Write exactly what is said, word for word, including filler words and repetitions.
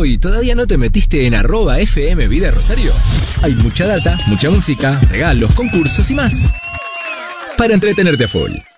tiempo y todavía no te metiste en arroba F M Vida Rosario? Hay mucha data, mucha música, regalos, concursos y más para entretenerte a full.